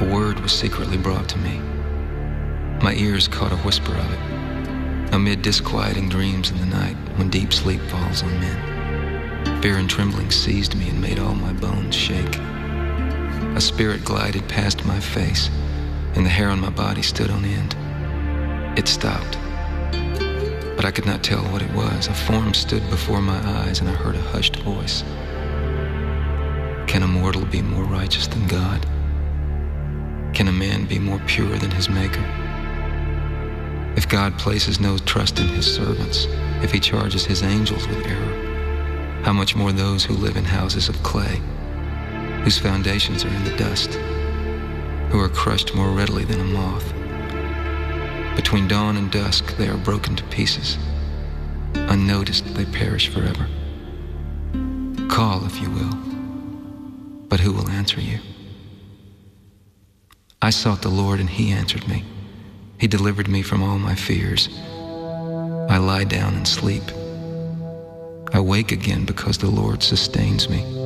A word was secretly brought to me. My ears caught a whisper of it. Amid disquieting dreams in the night, when deep sleep falls on men, fear and trembling seized me and made all my bones shake. A spirit glided past my face, and the hair on my body stood on end. It stopped, but I could not tell what it was. A form stood before my eyes, and I heard a hushed voice. Can a mortal be more righteous than God? Can a man be more pure than his Maker? If God places no trust in his servants, if he charges his angels with error, how much more those who live in houses of clay, whose foundations are in the dust, who are crushed more readily than a moth. Between dawn and dusk they are broken to pieces. Unnoticed they perish forever. Call if you will, but who will answer you? I sought the Lord, and he answered me. He delivered me from all my fears. I lie down and sleep. I wake again because the Lord sustains me.